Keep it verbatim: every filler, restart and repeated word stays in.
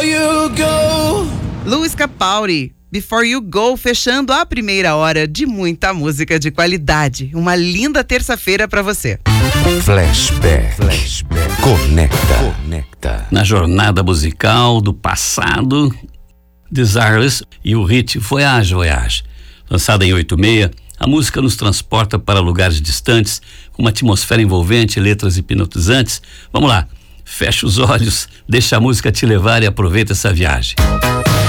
You go. Luiz Capaldi, Before You Go, fechando a primeira hora de muita música de qualidade. Uma linda terça-feira pra você. Flashback. Flashback. Conecta. Conecta. Na jornada musical do passado, Desireless e o hit Voyage, Voyage. Lançada em oitenta e seis, a música nos transporta para lugares distantes, com uma atmosfera envolvente, letras hipnotizantes. Vamos lá, fecha os olhos, deixa a música te levar e aproveita essa viagem.